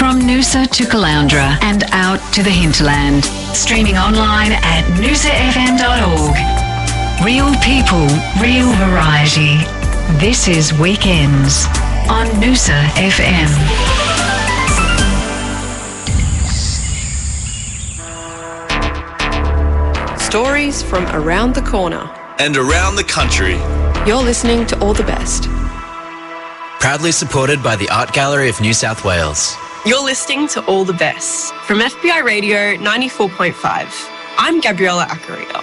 From Noosa to Caloundra and out to the hinterland. Streaming online at noosafm.org. Real people, real variety. This is Weekends on Noosa FM. Stories from around the corner and around the country. You're listening to All the Best. Proudly supported by the Art Gallery of New South Wales. You're listening to All the Best from FBI Radio 94.5. I'm Gabriella Acaria.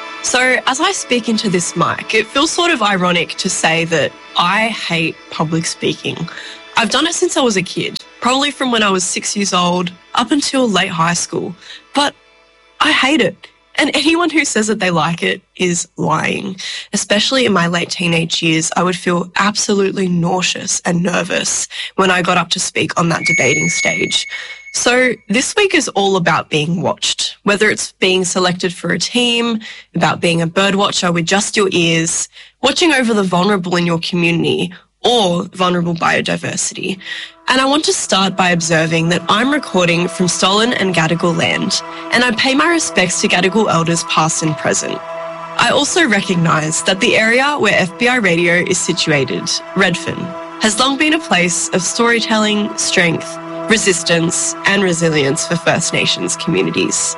So as I speak into this mic, it feels sort of ironic to say that I hate public speaking. I've done it since I was a kid, probably from when I was 6 years old up until late high school. But I hate it. And anyone who says that they like it is lying. Especially in my late teenage years, I would feel absolutely nauseous and nervous when I got up to speak on that debating stage. So this week is all about being watched, whether it's being selected for a team, about being a bird watcher with just your ears, watching over the vulnerable in your community, or vulnerable biodiversity. And I want to start by observing that I'm recording from stolen and Gadigal land, and I pay my respects to Gadigal elders past and present. I also recognise that the area where FBI Radio is situated, Redfern, has long been a place of storytelling, strength, resistance and resilience for First Nations communities.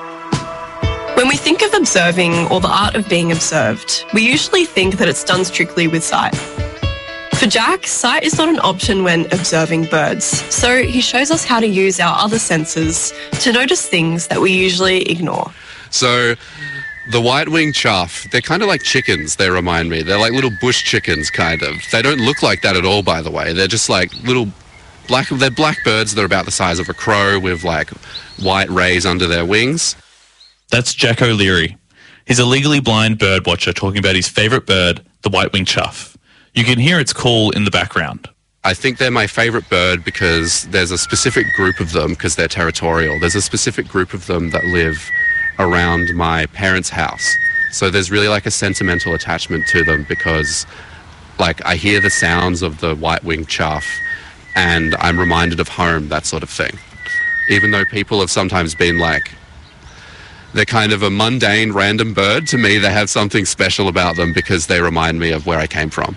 When we think of observing or the art of being observed, we usually think that it's done strictly with sight. For Jack, sight is not an option when observing birds, so he shows us how to use our other senses to notice things that we usually ignore. So the white-winged chough, they're kind of like chickens, they remind me. They're like little bush chickens, kind of. They don't look like that at all, by the way. They're just like little they're black birds that are about the size of a crow with like white rays under their wings. That's Jack O'Leary. He's a legally blind bird watcher talking about his favourite bird, the white-winged chough. You can hear its call in the background. I think they're my favourite bird because there's a specific group of them, because they're territorial. There's a specific group of them that live around my parents' house. So there's really like a sentimental attachment to them because like I hear the sounds of the white-winged chough and I'm reminded of home, that sort of thing. Even though people have sometimes been like, they're kind of a mundane, random bird, to me they have something special about them because they remind me of where I came from.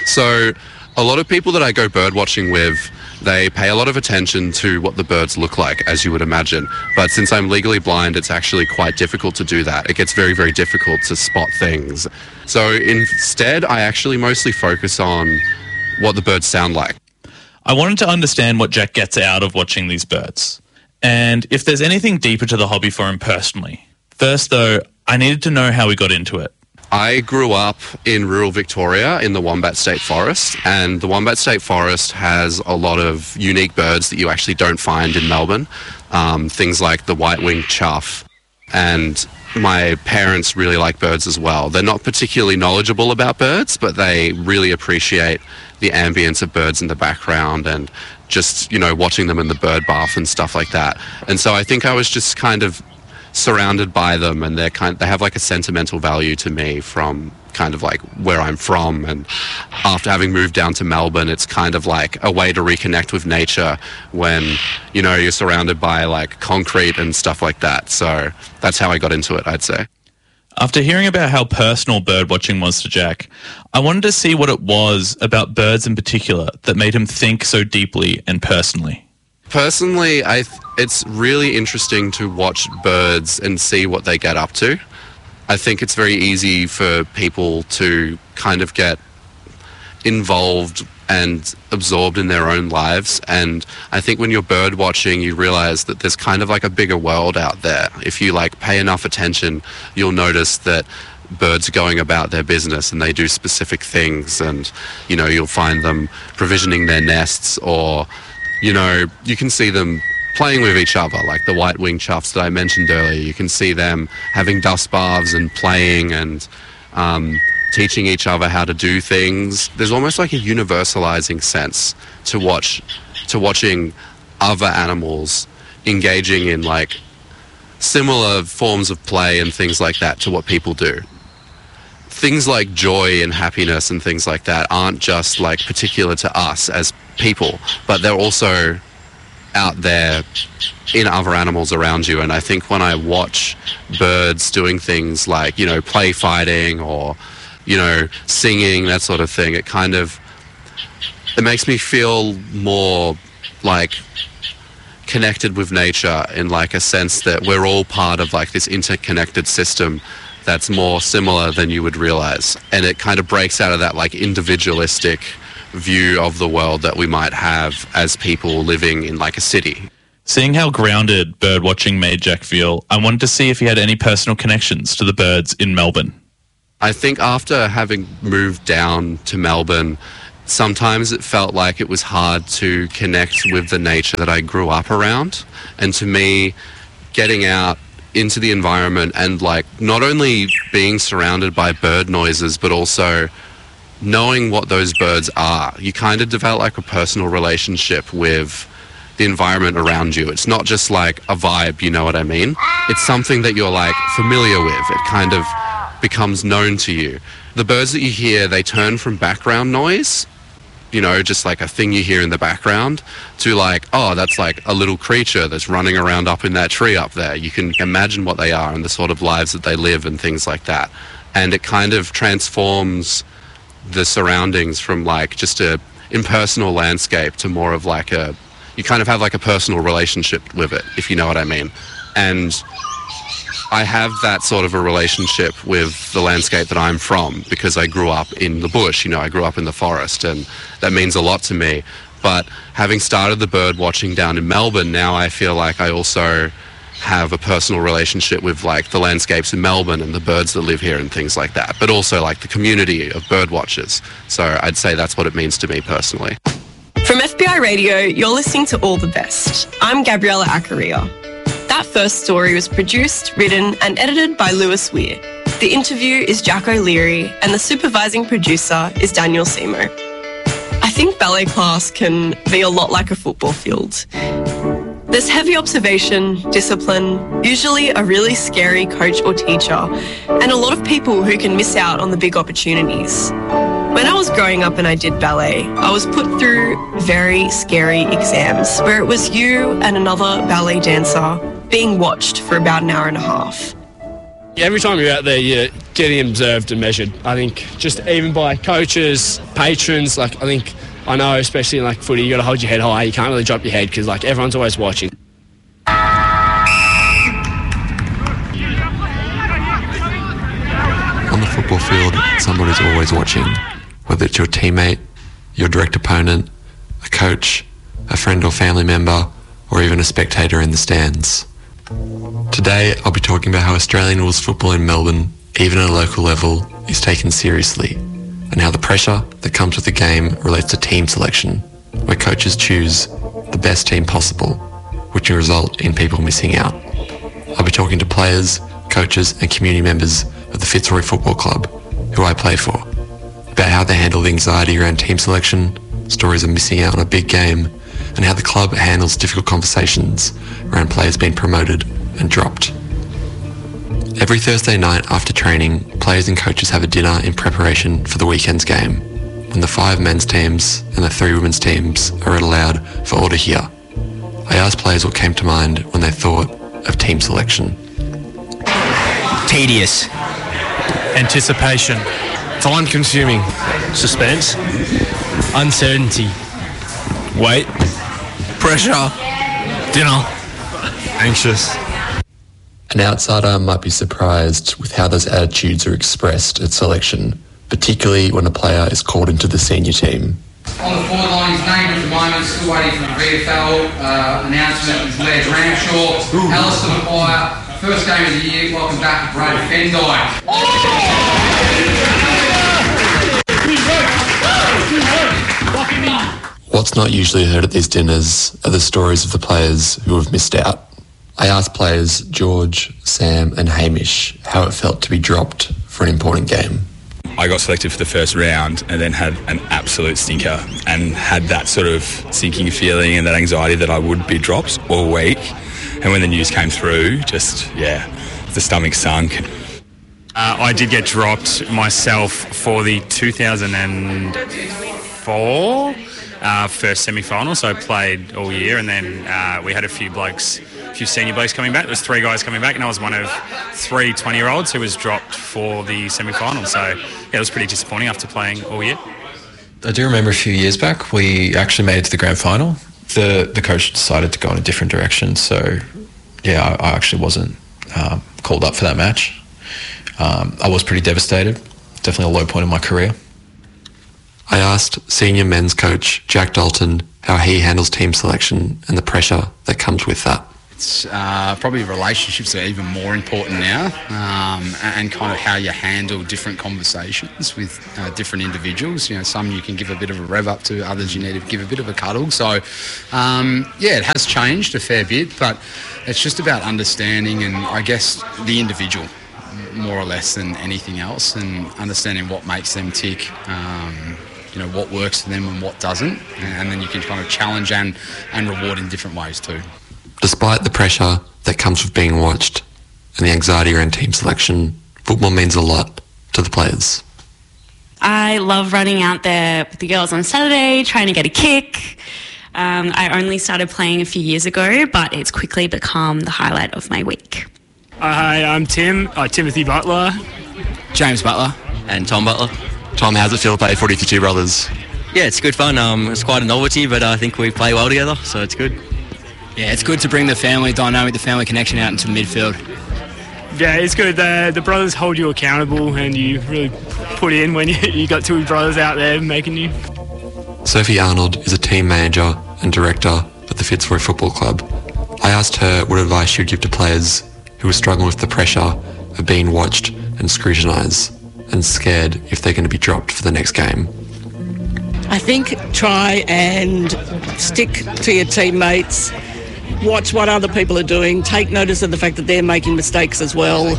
So a lot of people that I go bird watching with, they pay a lot of attention to what the birds look like, as you would imagine. But since I'm legally blind, it's actually quite difficult to do that. It gets very, very difficult to spot things. So instead, I actually mostly focus on what the birds sound like. I wanted to understand what Jack gets out of watching these birds, and if there's anything deeper to the hobby for him personally. First, though, I needed to know how he got into it. I grew up in rural Victoria in the Wombat State Forest, and the Wombat State Forest has a lot of unique birds that you actually don't find in Melbourne. Things like the white-winged chough, and my parents really like birds as well. They're not particularly knowledgeable about birds, but they really appreciate the ambience of birds in the background and just, you know, watching them in the bird bath and stuff like that. And so I think I was just kind of surrounded by them, and they have like a sentimental value to me from kind of like where I'm from. And after having moved down to Melbourne, it's kind of like a way to reconnect with nature when, you know, you're surrounded by like concrete and stuff like that. So that's how I got into it, I'd say. After hearing about how personal bird watching was to Jack, I wanted to see what it was about birds in particular that made him think so deeply and personally. Personally, it's really interesting to watch birds and see what they get up to. I think it's very easy for people to kind of get involved and absorbed in their own lives, and I think when you're bird watching you realize that there's kind of like a bigger world out there. If you like pay enough attention, you'll notice that birds are going about their business and they do specific things, and you know, you'll find them provisioning their nests, or you know, you can see them playing with each other, like the white-winged choughs that I mentioned earlier. You can see them having dust baths and playing and teaching each other how to do things. There's almost like a universalizing sense to watching other animals engaging in like similar forms of play and things like that to what people do. Things like joy and happiness and things like that aren't just like particular to us as people, but they're also out there in other animals around you. And I think when I watch birds doing things like, you know, play fighting or, you know, singing, that sort of thing, it makes me feel more like connected with nature, in like a sense that we're all part of like this interconnected system that's more similar than you would realize. And it kind of breaks out of that like individualistic view of the world that we might have as people living in like a city. Seeing how grounded bird watching made Jack feel, I wanted to see if he had any personal connections to the birds in Melbourne. I think after having moved down to Melbourne, sometimes it felt like it was hard to connect with the nature that I grew up around. And to me, getting out into the environment and like not only being surrounded by bird noises, but also knowing what those birds are, you kind of develop like a personal relationship with the environment around you. It's not just like a vibe, you know what I mean? It's something that you're like familiar with. It kind of becomes known to you. The birds that you hear, they turn from background noise, you know, just like a thing you hear in the background, to like, oh, that's like a little creature that's running around up in that tree up there. You can imagine what they are and the sort of lives that they live and things like that. And it kind of transforms the surroundings from like just a impersonal landscape to more of like you kind of have like a personal relationship with it, if you know what I mean. And I have that sort of a relationship with the landscape that I'm from because I grew up in the bush, you know, I grew up in the forest, and that means a lot to me. But having started the bird watching down in Melbourne, now I feel like I also have a personal relationship with like the landscapes in Melbourne and the birds that live here and things like that, but also like the community of bird watchers. So I'd say that's what it means to me personally. From FBI Radio, you're listening to All the Best. I'm Gabriella Accaria. That first story was produced, written and edited by Lewis Weir. The interview is Jack O'Leary and the supervising producer is Daniel Seymour. I think ballet class can be a lot like a football field. There's heavy observation, discipline, usually a really scary coach or teacher, and a lot of people who can miss out on the big opportunities. When I was growing up and I did ballet, I was put through very scary exams where it was you and another ballet dancer being watched for about an hour and a half. Every time you're out there, you're getting observed and measured. I think just even by coaches, patrons, like I know especially in like footy, you got to hold your head high. You can't really drop your head because like everyone's always watching. On the football field, somebody's always watching. Whether it's your teammate, your direct opponent, a coach, a friend or family member, or even a spectator in the stands. Today, I'll be talking about how Australian rules football in Melbourne, even at a local level, is taken seriously, and how the pressure that comes with the game relates to team selection, where coaches choose the best team possible, which can result in people missing out. I'll be talking to players, coaches and community members of the Fitzroy Football Club, who I play for, about how they handle the anxiety around team selection, stories of missing out on a big game, and how the club handles difficult conversations around players being promoted and dropped. Every Thursday night after training, players and coaches have a dinner in preparation for the weekend's game, when the 5 men's teams and the 3 women's teams are read aloud for all to hear. I asked players what came to mind when they thought of team selection. Tedious. Anticipation. Time-consuming. Suspense. Uncertainty. Wait. Pressure. Dinner. Anxious. An outsider might be surprised with how those attitudes are expressed at selection, particularly when a player is called into the senior team. On the forward line, his name at the moment, still waiting for the VFL announcement, is Les Ramshaw. Alistair Maguire, first game of the year, welcome back to Brad Fendike. What's not usually heard at these dinners are the stories of the players who have missed out. I asked players George, Sam and Hamish how it felt to be dropped for an important game. I got selected for the first round and then had an absolute stinker and had that sort of sinking feeling and that anxiety that I would be dropped all week. And when the news came through, the stomach sunk. I did get dropped myself for the 2004 first semi-final, so I played all year, and then we had a few senior blokes coming back. There was 3 guys coming back, and I was one of 3 20-year-olds who was dropped for the semi-final. So yeah, it was pretty disappointing after playing all year. I do remember a few years back we actually made it to the grand final. The coach decided to go in a different direction, so yeah, I actually wasn't called up for that match. I was pretty devastated. Definitely a low point in my career. I asked senior men's coach Jack Dalton how he handles team selection and the pressure that comes with that. It's probably relationships are even more important now, and kind of how you handle different conversations with different individuals. You know, some you can give a bit of a rev up to, others you need to give a bit of a cuddle. So, yeah, it has changed a fair bit, but it's just about understanding and I guess the individual more or less than anything else, and understanding what makes them tick. You know, what works for them and what doesn't, and then you can kind of challenge and reward in different ways too. Despite the pressure that comes with being watched and the anxiety around team selection, football means a lot to the players. I love running out there with the girls on Saturday, trying to get a kick. I only started playing a few years ago, but it's quickly become the highlight of my week. Hi, I'm Tim, Timothy Butler. James Butler. And Tom Butler. Tom, how's it feel to play footy with your 2 brothers? Yeah, it's good fun. It's quite a novelty, but I think we play well together, so it's good. Yeah, it's good to bring the family dynamic, the family connection out into the midfield. Yeah, it's good. The brothers hold you accountable, and you really put in when you got 2 brothers out there making you. Sophie Arnold is a team manager and director at the Fitzroy Football Club. I asked her what advice she would give to players who are struggling with the pressure of being watched and scrutinised and scared if they're going to be dropped for the next game. I think try and stick to your teammates, watch what other people are doing, take notice of the fact that they're making mistakes as well.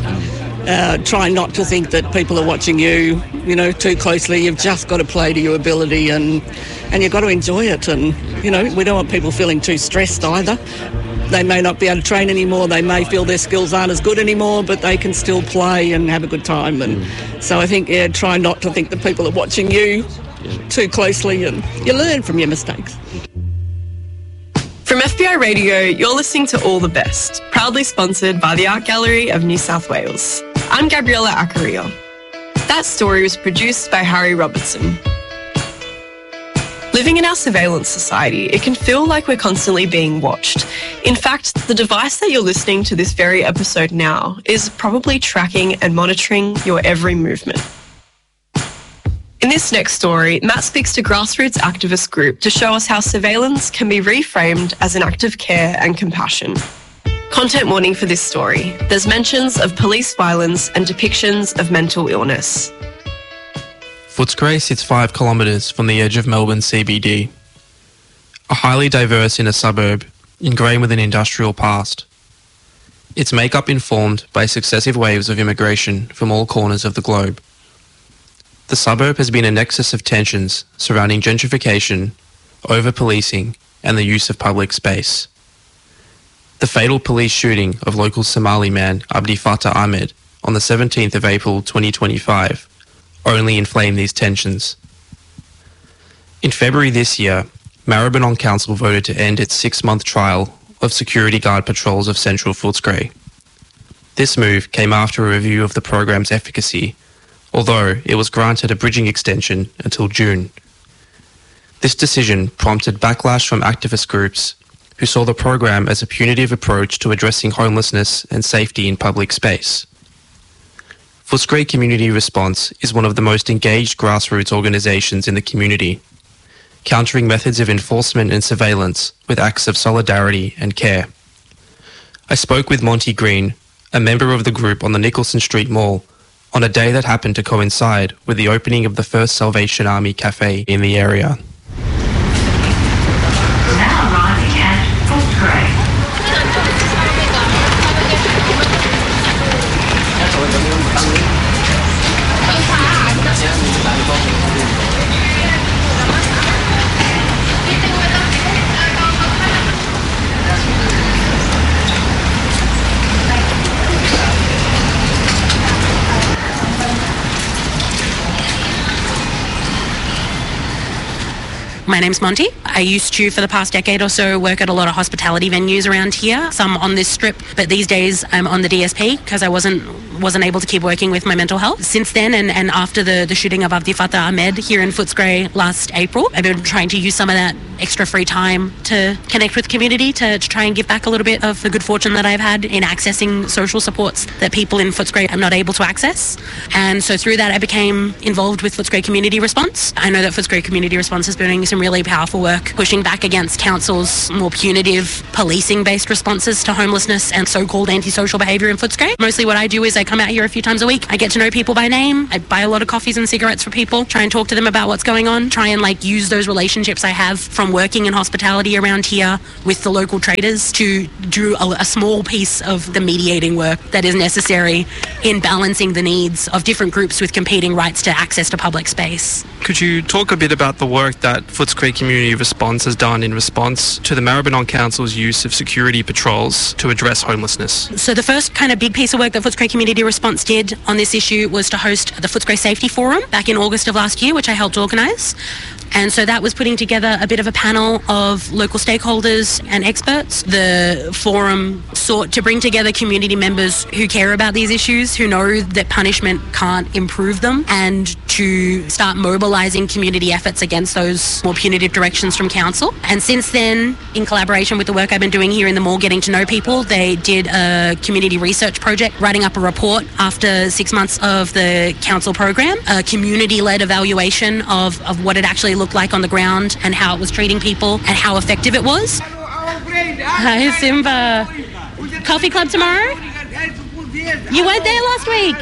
Try not to think that people are watching you, too closely. You've just got to play to your ability and you've got to enjoy it. And, we don't want people feeling too stressed either. They may not be able to train anymore. They may feel their skills aren't as good anymore, but they can still play and have a good time. And so I think, try not to think that people are watching you too closely, and you learn from your mistakes. From FBI Radio, you're listening to All the Best, proudly sponsored by the Art Gallery of New South Wales. I'm Gabriella Acarillo. That story was produced by Harry Robertson. Living in our surveillance society, it can feel like we're constantly being watched. In fact, the device that you're listening to this very episode now is probably tracking and monitoring your every movement. In this next story, Matt speaks to grassroots activist group to show us how surveillance can be reframed as an act of care and compassion. Content warning for this story. There's mentions of police violence and depictions of mental illness. Footscray sits 5 kilometres from the edge of Melbourne CBD. A highly diverse inner suburb, ingrained with an industrial past. Its makeup informed by successive waves of immigration from all corners of the globe. The suburb has been a nexus of tensions surrounding gentrification, over-policing, and the use of public space. The fatal police shooting of local Somali man Abdi Fattah Ahmed on the 17th of April 2025 only inflamed these tensions. In February this year, Maribyrnong Council voted to end its 6-month trial of security guard patrols of central Footscray. This move came after a review of the program's efficacy, although it was granted a bridging extension until June. This decision prompted backlash from activist groups who saw the program as a punitive approach to addressing homelessness and safety in public space. Footscray Community Response is one of the most engaged grassroots organisations in the community, countering methods of enforcement and surveillance with acts of solidarity and care. I spoke with Monty Green, a member of the group on the Nicholson Street Mall, on a day that happened to coincide with the opening of the first Salvation Army cafe in the area. Now arriving at Footscray. My name's Monty. I used to, for the past decade or so, work at a lot of hospitality venues around here, some on this strip, but these days I'm on the DSP because I wasn't able to keep working with my mental health. Since then, and after the shooting of Abdi Fattah Ahmed here in Footscray last April, I've been trying to use some of that extra free time to connect with the community, to try and give back a little bit of the good fortune that I've had in accessing social supports that people in Footscray are not able to access. And so through that, I became involved with Footscray Community Response. I know that Footscray Community Response has been doing some really powerful work pushing back against council's more punitive policing-based responses to homelessness and so-called antisocial behaviour in Footscray. Mostly what I do is I come out here a few times a week. I get to know people by name. I buy a lot of coffees and cigarettes for people, try and talk to them about what's going on, try and use those relationships I have from working in hospitality around here with the local traders to do a small piece of the mediating work that is necessary in balancing the needs of different groups with competing rights to access to public space. Could you talk a bit about the work that Footscray Community Response has done in response to the Maribyrnong Council's use of security patrols to address homelessness? So the first kind of big piece of work that Footscray Community Response did on this issue was to host the Footscray Safety Forum back in August of last year, which I helped organise. And so that was putting together a bit of a panel of local stakeholders and experts. The forum sought to bring together community members who care about these issues, who know that punishment can't improve them, and to start mobilising community efforts against those more punitive directions from council. And since then, in collaboration with the work I've been doing here in the mall, getting to know people, they did a community research project, writing up a report after 6 months of the council program, a community-led evaluation of what it actually looked like on the ground and how it was treating people and how effective it was. Hi, Simba. Coffee club tomorrow? You weren't there last week?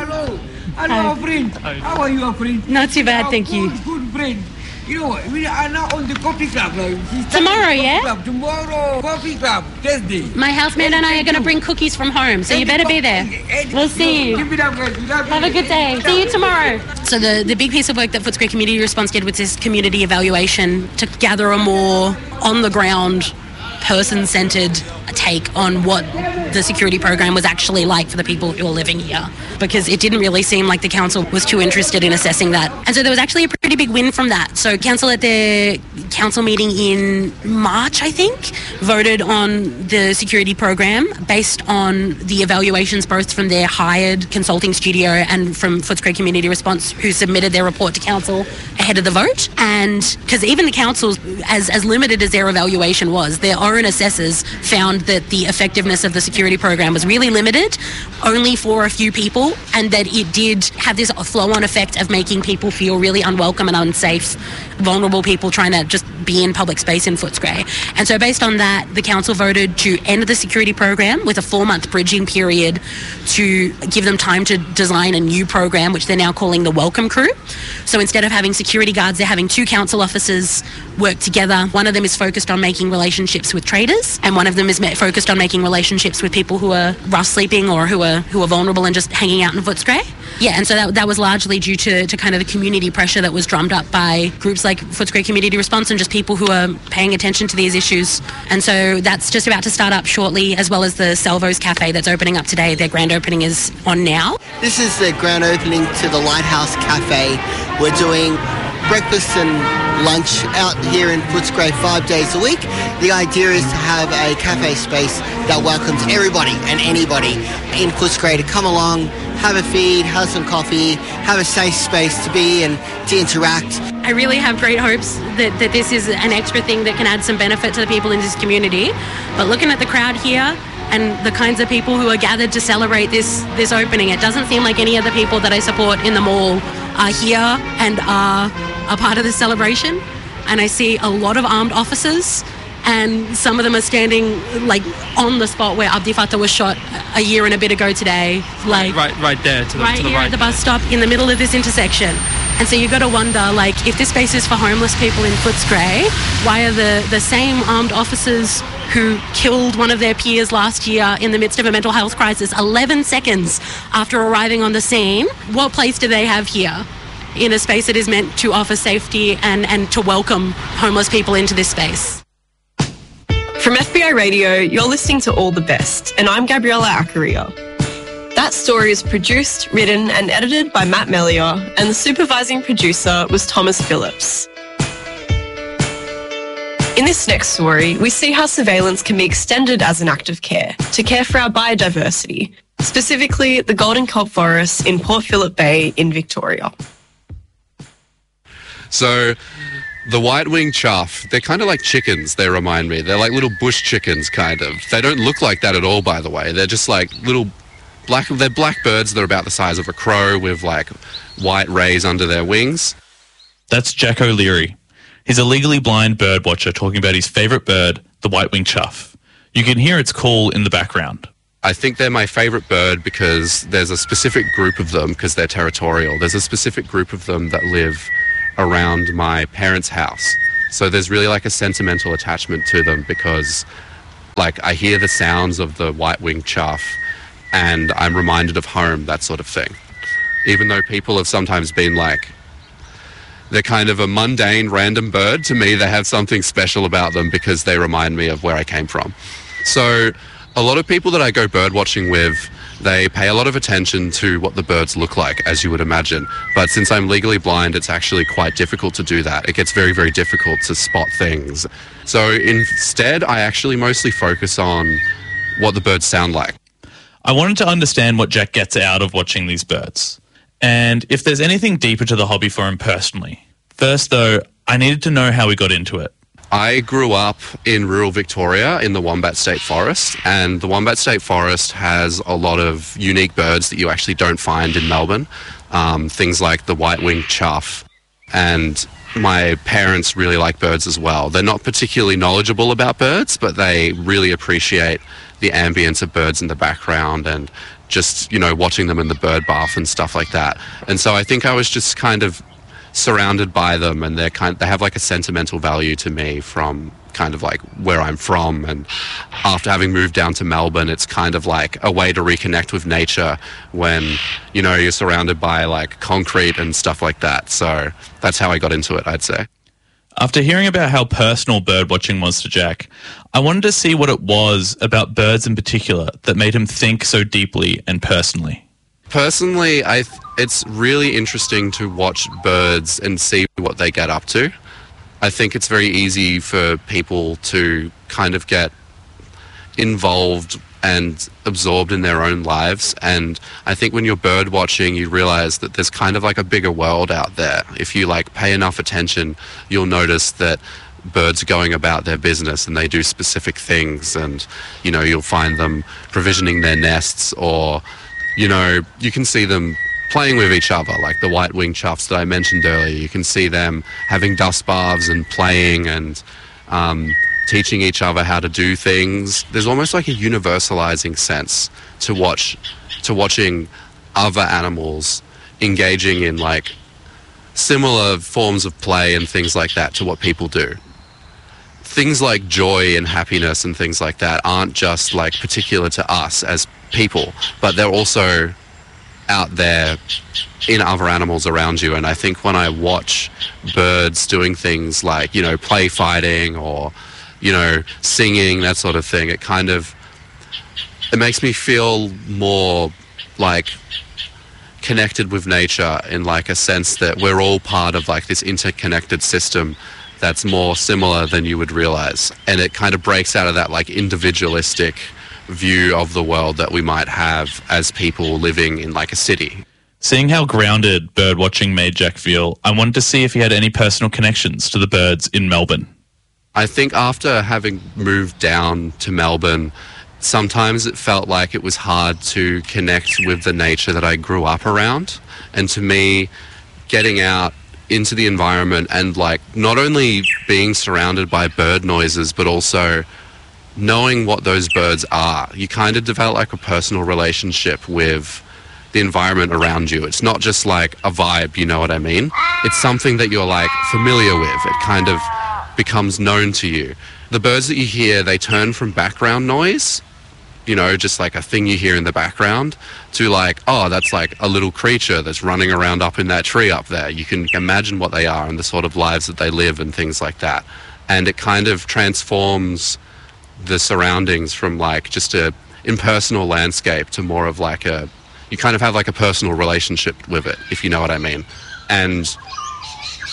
Hello, friend. How are you, friend? Not too bad, thank you. Good, friend. You know, we are now on the coffee club. Tomorrow, yeah? Club. Tomorrow, coffee club, Thursday. My housemate and I are going to bring cookies from home, so you better be there. We'll see you. Have a good day. See you tomorrow. So the big piece of work that Footscray Community Response did was this community evaluation to gather a more on-the-ground, person-centred take on what the security program was actually like for the people who are living here, because it didn't really seem like the council was too interested in assessing that. And so there was actually a pretty big win from that. So council at their council meeting in March, I think, voted on the security program based on the evaluations both from their hired consulting studio and from Footscray Community Response, who submitted their report to council ahead of the vote. And because even the council, as limited as their evaluation was, their own assessors found that the effectiveness of the security program was really limited, only for a few people, and that it did have this flow-on effect of making people feel really unwelcome and unsafe, vulnerable people trying to just be in public space in Footscray. And so based on that, the council voted to end the security program with a 4-month bridging period to give them time to design a new program, which they're now calling the Welcome Crew. So instead of having security guards, they're having 2 council officers work together. One of them is focused on making relationships with traders, and one of them is focused on making relationships with people who are rough sleeping or who are vulnerable and just hanging out in Footscray. Yeah, and so that was largely due to kind of the community pressure that was drummed up by groups like Footscray Community Response and just people who are paying attention to these issues. And so that's just about to start up shortly, as well as the Salvo's Cafe that's opening up today. Their grand opening is on now. This is the grand opening to the Lighthouse Cafe. We're doing breakfast and lunch out here in Footscray 5 days a week. The idea is to have a cafe space that welcomes everybody and anybody in Footscray to come along, have a feed, have some coffee, have a safe space to be and to interact. I really have great hopes that this is an extra thing that can add some benefit to the people in this community. But looking at the crowd here and the kinds of people who are gathered to celebrate this opening, it doesn't seem like any of the people that I support in the mall are here and are a part of the celebration. And I see a lot of armed officers, and some of them are standing on the spot where Abdi Fattah was shot a year and a bit ago today. Right there to the right here right. at the bus stop in the middle of this intersection. And so you've got to wonder, if this space is for homeless people in Footscray, why are the same armed officers who killed one of their peers last year in the midst of a mental health crisis 11 seconds after arriving on the scene, what place do they have here in a space that is meant to offer safety and to welcome homeless people into this space? From FBI Radio, you're listening to All the Best, and I'm Gabriella Acaria. That story is produced, written and edited by Matt Mellier, and the supervising producer was Thomas Phillips. In this next story, we see how surveillance can be extended as an act of care to care for our biodiversity, specifically the golden kelp forests in Port Phillip Bay in Victoria. So the white-winged chough, they're kind of like chickens, they remind me. They're like little bush chickens, kind of. They don't look like that at all, by the way. They're just like little they're black birds that are about the size of a crow with like white rays under their wings. That's Jack O'Leary. He's a legally blind bird watcher talking about his favourite bird, the white-winged chough. You can hear its call in the background. I think they're my favourite bird because there's a specific group of them, because they're territorial. There's a specific group of them that live around my parents' house. So there's really like a sentimental attachment to them because like I hear the sounds of the white-winged chough and I'm reminded of home, that sort of thing. Even though people have sometimes been like, they're kind of a mundane, random bird, to me they have something special about them because they remind me of where I came from. So a lot of people that I go bird watching with, they pay a lot of attention to what the birds look like, as you would imagine. But since I'm legally blind, it's actually quite difficult to do that. It gets very, very difficult to spot things. So instead, I actually mostly focus on what the birds sound like. I wanted to understand what Jack gets out of watching these birds, and if there's anything deeper to the hobby for him personally. First, though, I needed to know how he got into it. I grew up in rural Victoria in the Wombat State Forest, and the Wombat State Forest has a lot of unique birds that you actually don't find in Melbourne. Things like the white-winged chough, and my parents really like birds as well. They're not particularly knowledgeable about birds, but they really appreciate the ambience of birds in the background and just, you know, watching them in the bird bath and stuff like that. And so I think I was just kind of surrounded by them, and they have like a sentimental value to me from kind of like where I'm from. And after having moved down to Melbourne, it's kind of like a way to reconnect with nature when, you know, you're surrounded by like concrete and stuff like that. So that's how I got into it, I'd say. After hearing about how personal bird watching was to Jack, I wanted to see what it was about birds in particular that made him think so deeply and personally. Personally, it's really interesting to watch birds and see what they get up to. I think it's very easy for people to kind of get involved and absorbed in their own lives, and I think when you're bird watching you realize that there's kind of like a bigger world out there. If you like pay enough attention, you'll notice that birds are going about their business and they do specific things, and you know, you'll find them provisioning their nests, or you know, you can see them playing with each other, like the white-winged choughs that I mentioned earlier. You can see them having dust baths and playing and teaching each other how to do things. There's almost like a universalizing sense to watching other animals engaging in like similar forms of play and things like that to what people do. Things like joy and happiness and things like that aren't just like particular to us as people, but they're also out there in other animals around you. And I think when I watch birds doing things like, you know, play fighting or, you know, singing, that sort of thing, it makes me feel more like connected with nature, in like a sense that we're all part of like this interconnected system that's more similar than you would realize. And it kind of breaks out of that like individualistic view of the world that we might have as people living in like a city. Seeing how grounded bird watching made Jack feel, I wanted to see if he had any personal connections to the birds in Melbourne. I think after having moved down to Melbourne, sometimes it felt like it was hard to connect with the nature that I grew up around. And to me, getting out into the environment and like not only being surrounded by bird noises, but also knowing what those birds are, you kind of develop like a personal relationship with the environment around you. It's not just like a vibe, you know what I mean? It's something that you're like familiar with. It kind of becomes known to you. The birds that you hear, they turn from background noise, you know, just like a thing you hear in the background, to like, oh, that's like a little creature that's running around up in that tree up there. You can imagine what they are and the sort of lives that they live and things like that. And it kind of transforms the surroundings from like just a impersonal landscape to more of like you kind of have like a personal relationship with it, if you know what I mean. And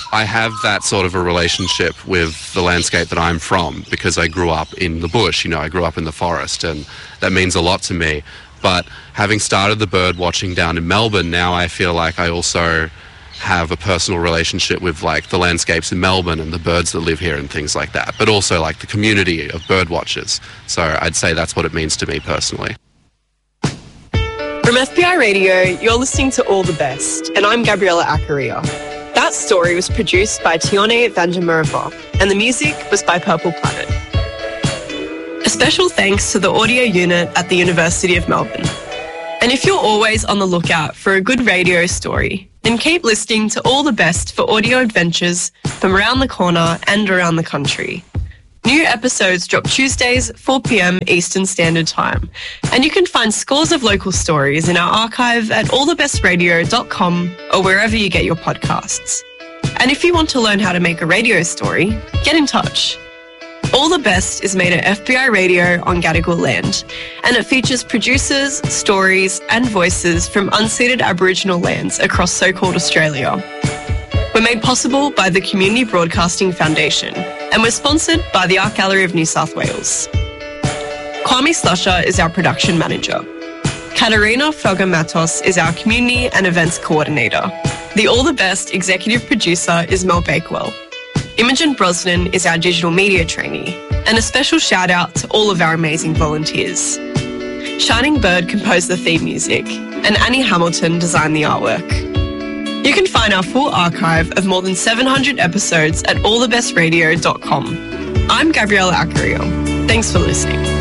I have that sort of a relationship with the landscape that I'm from because I grew up in the bush, I grew up in the forest, and that means a lot to me. But having started the bird watching down in Melbourne, now I feel like I also have a personal relationship with like the landscapes in Melbourne and the birds that live here and things like that, but also like the community of bird watchers. So I'd say that's what it means to me personally. From FBI Radio, you're listening to All the Best, and I'm Gabriella Acaria. That story was produced by Tione Vanjamirova, and the music was by Purple Planet. A special thanks to the audio unit at the University of Melbourne. And if you're always on the lookout for a good radio story, then keep listening to All the Best for audio adventures from around the corner and around the country. New episodes drop Tuesdays, 4 p.m. Eastern Standard Time, and you can find scores of local stories in our archive at allthebestradio.com or wherever you get your podcasts. And if you want to learn how to make a radio story, get in touch. All the Best is made at FBI Radio on Gadigal land, and it features producers, stories and voices from unceded Aboriginal lands across so-called Australia. We're made possible by the Community Broadcasting Foundation, and we're sponsored by the Art Gallery of New South Wales. Kwame Slusher is our production manager. Katerina Felger-Matos is our community and events coordinator. The All the Best executive producer is Mel Bakewell. Imogen Brosnan is our digital media trainee, and a special shout out to all of our amazing volunteers. Shining Bird composed the theme music, and Annie Hamilton designed the artwork. You can find our full archive of more than 700 episodes at allthebestradio.com. I'm Gabriella Acario. Thanks for listening.